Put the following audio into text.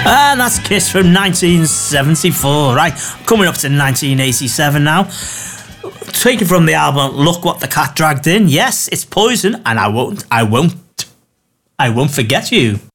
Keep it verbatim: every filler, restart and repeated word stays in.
And that's Kiss from nineteen seventy-four. Right, coming up to nineteen eighty-seven now. Taken from the album Look What the Cat Dragged In. Yes, it's Poison, and I won't, I won't, I won't forget you.